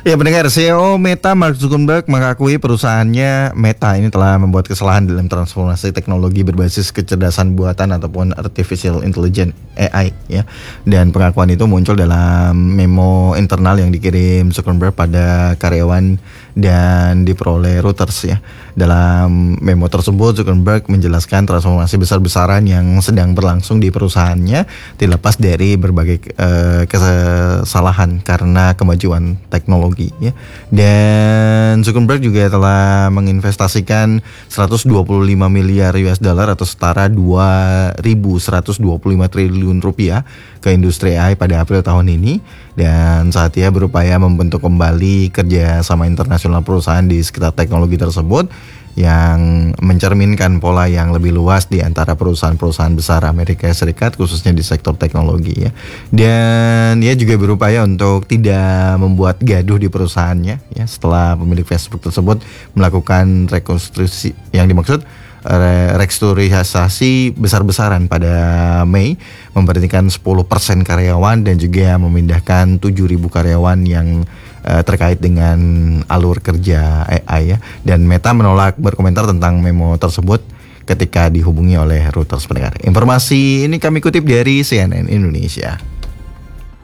Ya pendengar, CEO Meta Mark Zuckerberg mengakui perusahaannya Meta ini telah membuat kesalahan dalam transformasi teknologi berbasis kecerdasan buatan ataupun artificial intelligence AI ya. Dan pengakuan itu muncul dalam memo internal yang dikirim Zuckerberg pada karyawan dan diperoleh Reuters ya. Dalam memo tersebut Zuckerberg menjelaskan transformasi besar-besaran yang sedang berlangsung di perusahaannya dilepas dari berbagai kesalahan karena kemajuan teknologi ya. Dan Zuckerberg juga telah menginvestasikan 125 miliar US dollar atau setara 2.125 triliun rupiah ke industri AI pada April tahun ini, dan saat ia berupaya membentuk kembali kerja sama internasional perusahaan di sekitar teknologi tersebut yang mencerminkan pola yang lebih luas di antara perusahaan-perusahaan besar Amerika Serikat khususnya di sektor teknologi ya. Dan ia juga berupaya untuk tidak membuat gaduh di perusahaannya ya setelah pemilik Facebook tersebut melakukan rekonstruksi yang dimaksud restrukturisasi besar-besaran pada Mei, memberhentikan 10% karyawan dan juga memindahkan 7.000 karyawan yang terkait dengan alur kerja AI ya. Dan Meta menolak berkomentar tentang memo tersebut ketika dihubungi oleh Reuters pendengar. Informasi ini kami kutip dari CNN Indonesia.